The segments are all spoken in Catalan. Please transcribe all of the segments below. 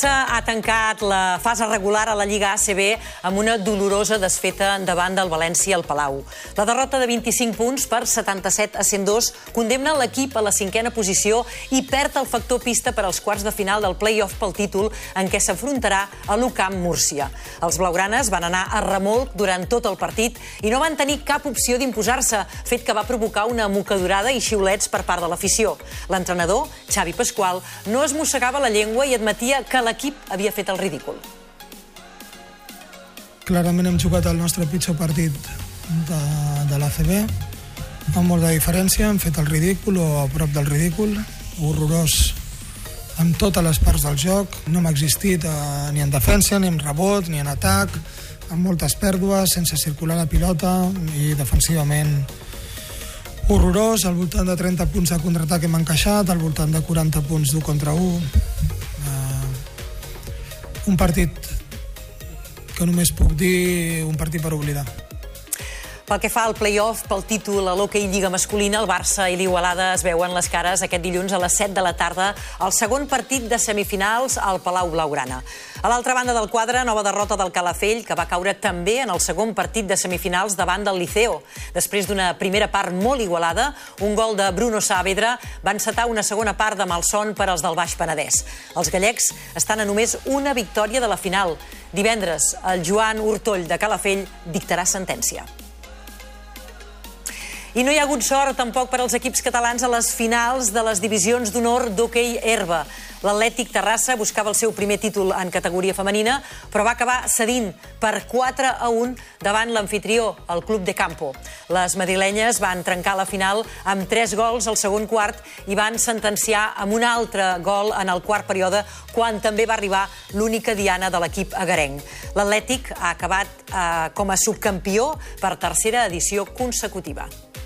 Barça ha tancat la fase regular a la Lliga ACB amb una dolorosa desfeta davant del València al Palau. La derrota de 25 punts per 77-102 condemna l'equip a la 5a posició i perd el factor pista per als quarts de final del play-off pel títol en què s'afrontarà a l'UCAM Múrcia. Els blaugranes van anar a remolc durant tot el partit i no van tenir cap opció d'imposar-se, fet que va provocar una mocadurada i xiulets per part de l'afició. L'entrenador, Xavi Pasqual, no es mossegava la llengua i admetia que l'equip havia fet el ridícul. Clarament hem jugat el nostre pitjor partit de l'ACB, amb molta diferència, hem fet el ridícul o a prop del ridícul, horrorós en totes les parts del joc, no hem existit ni en defensa, ni en rebot, ni en atac, amb moltes pèrdues, sense circular la pilota i defensivament horrorós, al voltant de 30 punts de contraatac hem encaixat, al voltant de 40 punts d'1 contra 1. Un partit que només puc dir un partit per oblidar. Pel que fa al play-off pel títol a l'Hockey Lliga masculina, el Barça i l'Igualada es veuen les cares aquest dilluns a les 7 de la tarda al segon partit de semifinals al Palau Blaugrana. A l'altra banda del quadre, nova derrota del Calafell, que va caure també en el segon partit de semifinals davant del Liceo. Després d'una primera part molt igualada, un gol de Bruno Saavedra va encetar una segona part de malson per als del Baix Penedès. Els gallecs estan a només una victòria de la final. Divendres, el Joan Hurtoll de Calafell dictarà sentència. I no hi ha hagut sort tampoc per als equips catalans a les finals de les divisions d'honor d'hoquei herba. L'Atlètic Terrassa buscava el seu primer títol en categoria femenina, però va acabar cedint per 4-1 davant l'amfitrió, el Club de Campo. Les madrilenyes van trencar la final amb 3 gols al segon quart i van sentenciar amb un altre gol en el quart període, quan també va arribar l'única diana de l'equip agarenc. L'Atlètic ha acabat com a subcampió per tercera edició consecutiva.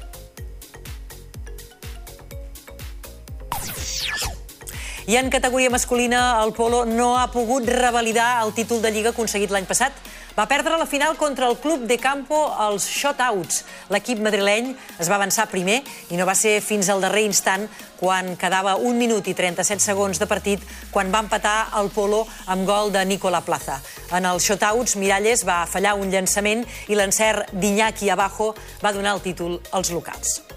I en categoria masculina, el Polo no ha pogut revalidar el títol de Lliga aconseguit l'any passat. Va perdre la final contra el Club de Campo als shotouts. L'equip madrileny es va avançar primer i no va ser fins al darrer instant, quan quedava 1 minut i 37 segons de partit, quan va empatar el Polo amb gol de Nicola Plaza. En els shotouts, Miralles va fallar un llançament i l'encert d'Iñaki Abajo va donar el títol als locals.